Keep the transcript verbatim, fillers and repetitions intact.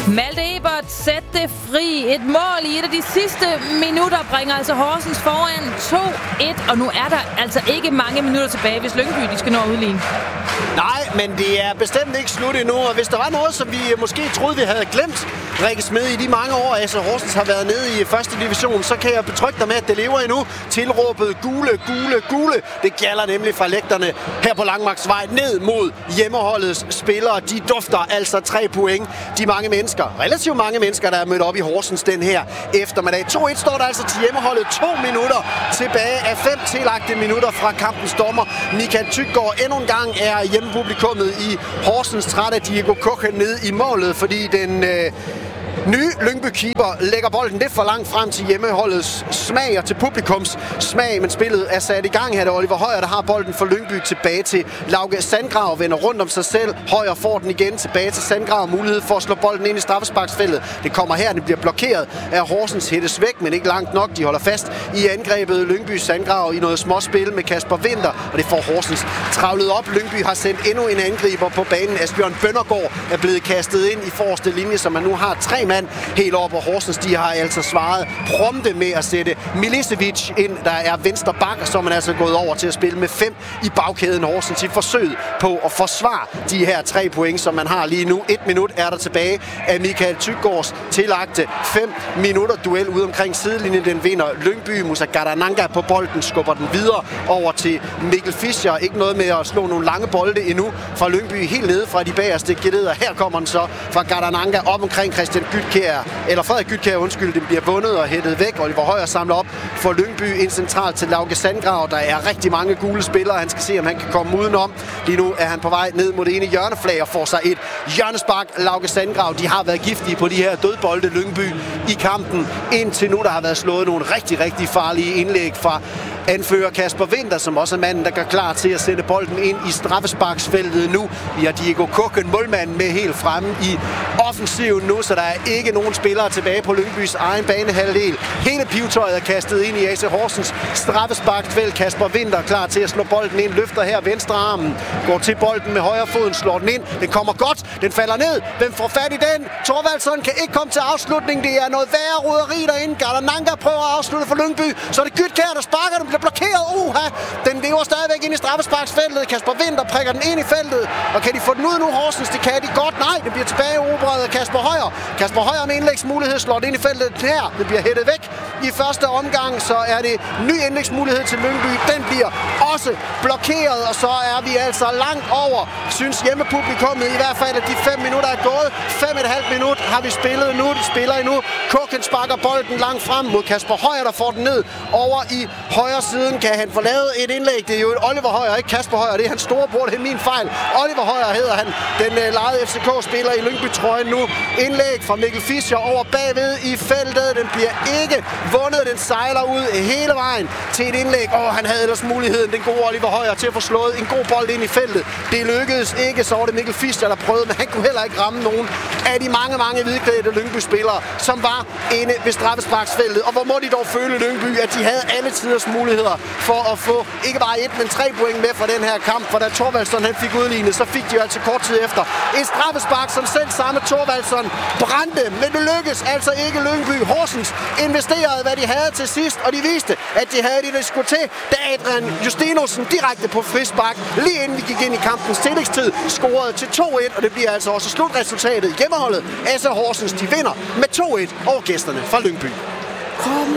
Malte Ebert, sæt det fri. Et mål i et af de sidste minutter bringer altså Horsens foran to et, og nu er der altså ikke mange minutter tilbage, hvis Lyngby de skal nå at udligne. Nej, men det er bestemt ikke slut endnu, og hvis der var noget, som vi måske troede, vi havde glemt, Rikke Smed, i de mange år, altså Horsens har været nede i første division, så kan jeg betrygge dig med, at det lever endnu. Tilråbet gule, gule, gule. Det gælder nemlig fra lægterne her på Langmarksvej ned mod hjemmeholdets spillere. De dufter altså tre point. De mange mennesker, relativt mange mennesker, der er mødt op i Horsens den her eftermiddag. to et står der altså til hjemmeholdet. To minutter tilbage af fem tillagte minutter fra kampens dommer. Michael Tyggaard endnu en gang er hjemmepublikummet i Horsens træt af Diego Kochen ned i målet, fordi den øh, nye Lyngby-keeper lægger bolden lidt for langt frem til hjemmeholdets smag og til publikums smag, men spillet er sat i gang her. Det er Oliver Højer, der har bolden for Lyngby tilbage til Lauke Sandgrav, vender rundt om sig selv. Højer får den igen tilbage til Sandgrav, mulighed for at slå bolden ind i straffesparksfeltet. Det kommer her, den bliver blokeret af Horsens, hættes væk, men ikke langt nok. De holder fast i angrebet Lyngby Sandgrav i noget småspil med Kasper Winter, og det får Horsens travlet op. Lyngby har sendt endnu en angriber på banen. Asbjørn Bøndergaard er blevet kastet ind i forreste linje, så man nu har tre mand helt over på Horsens. De har altså svaret prompte med at sætte Milicevic ind, der er venstre bak, så man altså gået over til at spille med fem i bagkæden. Horsens i forsøget på at forsvare de her tre point, som man har lige nu. Et minut er der tilbage af Michael Tyggaards tillagte fem minutter duel ude omkring sidelinjen. Den vinder Lyngby. Musa Garananga på bolden, skubber den videre over til Mikkel Fischer. Ikke noget med at slå nogle lange bolde endnu fra Lyngby, helt nede fra de bagerste geleder. Her kommer den så fra Garananga op omkring Christian Gytkjær, eller Frederik Gytkjær, undskyld, den bliver vundet og hættet væk. Oliver Højer samler op for Lyngby ind centralt til Lauke Sandgrav. Der er rigtig mange gule spillere. Han skal se, om han kan komme udenom. Lige nu er han på vej ned mod det ene hjørneflag og får sig et hjørnespark. Lauke Sandgrav, de har været giftige på de her dødbolde Lyngby i kampen. Indtil nu, der har været slået nogle rigtig, rigtig farlige indlæg fra anfører Kasper Winter, som også er manden, der gør klar til at sætte bolden ind i straffesparksfeltet nu. Vi har Diego Kochen, målmanden, med helt fremme i offensiven nu, så der er ikke nogen spillere tilbage på Lyngbys egen banehalvdel. Hele pivetøjet er kastet ind i A C Horsens straffesparksfelt. Kasper Winter klar til at slå bolden ind, løfter her venstre armen, går til bolden med højre foden, slår den ind. Den kommer godt, den falder ned. Hvem får fat i den? Thorvaldsson kan ikke komme til afslutning. Det er noget værre roderi derinde. Garananga prøver at afslutte for Lyngby. Så er det Gytkjær, der sparker, den bliver blokeret. Uha! Den lever stadigvæk ind i straffesparksfeltet. Kasper Winter prikker den ind i feltet. Og kan de få den ud nu, Horsens? Det kan de godt. Nej, det bliver tilbage erobret af Kasper Højer. Kasper Højer med indlægsmulighed slår det ind i feltet her. Det bliver hættet væk i første omgang. Så er det ny indlægsmulighed til Lyngby. Den bliver også blokeret. Og så er vi altså langt over, synes hjemmepublikummet i hvert fald, at de fem minutter er gået. Fem et halvt minut har vi spillet nu. De spiller endnu. Kochen sparker bolden langt frem mod Kasper Højer, der får den ned over i højre siden. Kan han få lavet et indlæg? Det er jo et Oliver Højer, ikke Kasper Højer. Det er hans storebror, det er min fejl. Oliver Højer hedder han. Den uh, lejede F C K-spiller i Lyngby-trøjen nu. Indlæg fra Mikkel Fischer over bagved i feltet. Den bliver ikke vundet. Den sejler ud hele vejen til et indlæg. Og han havde ellers muligheden, den gode Oliver Højer, til at få slået en god bold ind i feltet. Det lykkedes ikke, så var det Mikkel Fischer, der prøvede, men han kunne heller ikke ramme nogen af de mange, mange hvidklædte Lyngby-spillere, som var inde ved straffesparksfeltet. Og hvor må de dog føle Lyngby, at de havde alle tiders muligheder for at få ikke bare et, men tre point med fra den her kamp. For da Thorvaldsson han fik udlignet, så fik de jo altså kort tid efter et straffespark, som selv samme Thorvaldsson brændte. Men det lykkedes altså ikke Lyngby. Horsens investerede, hvad de havde til sidst, og de viste, at de havde det, der skulle til, da Adrian Justinussen direkte på frispark, lige inden vi gik ind i kampens tillægstid, scorede til to et, og det bliver altså også slutresultatet. Hjemmeholdet A C Horsens, de vinder med to et over gæsterne fra Lyngby.